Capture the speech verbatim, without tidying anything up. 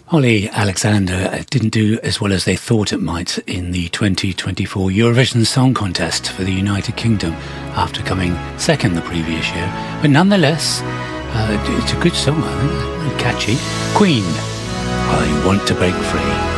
Holly Alexander didn't do as well as they thought it might in the twenty twenty-four Eurovision Song Contest for the United Kingdom after coming second the previous year. But nonetheless, uh, it's a good song, I think, catchy. Queen, I Want to Break Free.